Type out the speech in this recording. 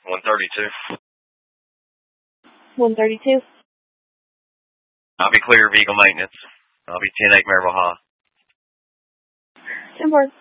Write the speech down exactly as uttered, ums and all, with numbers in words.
one thirty-two. one thirty-two. I'll be clear of Eagle Maintenance. I'll be ten eight Maryville High. ten four.